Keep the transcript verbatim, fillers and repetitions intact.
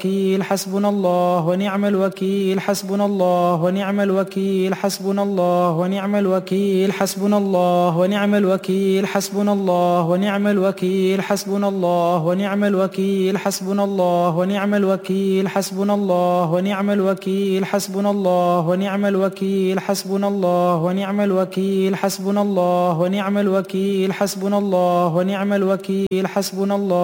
الوكيل حسبنا الله ونعم الوكيل حسبنا الله ونعم الوكيل حسبنا الله ونعم الوكيل حسبنا الله ونعم الوكيل حسبنا الله ونعم الوكيل حسبنا الله ونعم الوكيل حسبنا الله ونعم الوكيل حسبنا الله ونعم الوكيل حسبنا الله ونعم الوكيل حسبنا الله ونعم الوكيل حسبنا الله ونعم الوكيل حسبنا الله ونعم الوكيل حسبنا الله